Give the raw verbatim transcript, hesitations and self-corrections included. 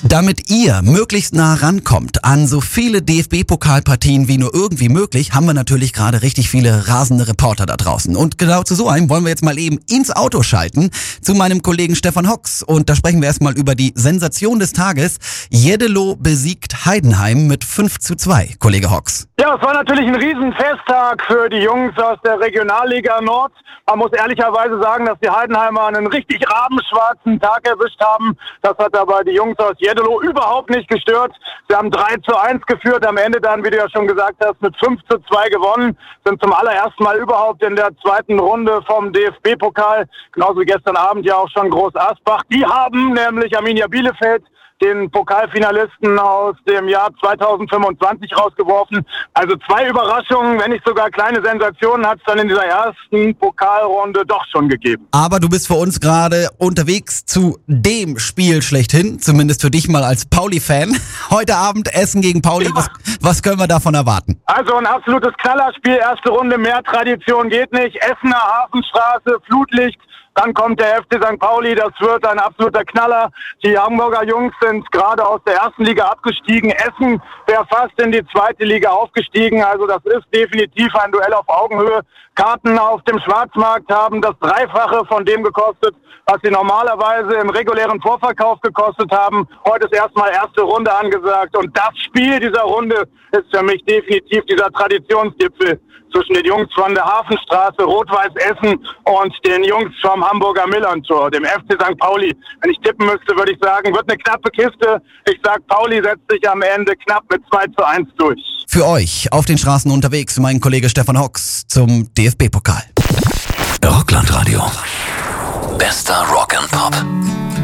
Damit ihr möglichst nah rankommt an so viele D F B-Pokalpartien wie nur irgendwie möglich, haben wir natürlich gerade richtig viele rasende Reporter da draußen. Und genau zu so einem wollen wir jetzt mal eben ins Auto schalten zu meinem Kollegen Stefan Hocks. Und da sprechen wir erstmal über die Sensation des Tages. Jeddelo besiegt Heidenheim mit fünf zu zwei. Kollege Hocks. Ja, es war natürlich ein Riesenfesttag für die Jungs aus der Regionalliga Nord. Man muss ehrlicherweise sagen, dass die Heidenheimer einen richtig rabenschwarzen Tag erwischt haben. Das hat aber die Jungs aus Jeddelo überhaupt nicht gestört. Sie haben drei zu eins geführt, am Ende dann, wie du ja schon gesagt hast, mit fünf zu zwei gewonnen. Sind zum allerersten Mal überhaupt in der zweiten Runde vom D F B-Pokal. Genauso wie gestern Abend ja auch schon Groß Asbach. Die haben nämlich Arminia Bielefeld, den Pokalfinalisten aus dem Jahr zweitausendfünfundzwanzig, rausgeworfen. Also zwei Überraschungen, wenn nicht sogar kleine Sensationen, hat es dann in dieser ersten Pokalrunde doch schon gegeben. Aber du bist für uns gerade unterwegs zu dem Spiel schlechthin, zumindest für dich mal als Pauli-Fan. Heute Abend Essen gegen Pauli, ja. was, was können wir davon erwarten? Also ein absolutes Knallerspiel, erste Runde, mehr Tradition geht nicht. Essener Hafenstraße, Flutlicht. Dann kommt der F C Sankt Pauli, das wird ein absoluter Knaller. Die Hamburger Jungs sind gerade aus der ersten Liga abgestiegen. Essen wäre fast in die zweite Liga aufgestiegen. Also das ist definitiv ein Duell auf Augenhöhe. Karten auf dem Schwarzmarkt haben das Dreifache von dem gekostet, was sie normalerweise im regulären Vorverkauf gekostet haben. Heute ist erstmal erste Runde angesagt. Und das Spiel dieser Runde ist für mich definitiv dieser Traditionsgipfel zwischen den Jungs von der Hafenstraße, Rot-Weiß Essen und den Jungs vom Hamburger Millerntor, dem F C Sankt Pauli. Wenn ich tippen müsste, würde ich sagen, wird eine knappe Kiste. Ich sag, Pauli setzt sich am Ende knapp mit zwei zu eins durch. Für euch auf den Straßen unterwegs, mein Kollege Stefan Hocks zum D F B-Pokal. Rockland Radio. Bester Rock and Pop.